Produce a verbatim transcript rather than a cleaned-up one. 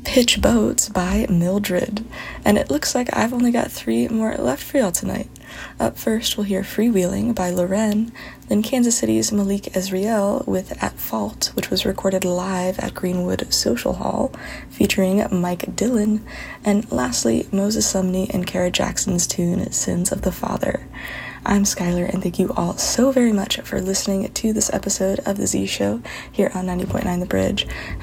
Hitch Boats by Mildred. And it looks like I've only got three more left for y'all tonight. Up first, we'll hear Freewheeling by Loren, then Kansas City's Malik Ezriel with At Fault, which was recorded live at Greenwood Social Hall, featuring Mike Dillon, and lastly, Moses Sumney and Kara Jackson's tune, Sins of the Father. I'm Skylar, and thank you all so very much for listening to this episode of The Z Show here on ninety point nine The Bridge.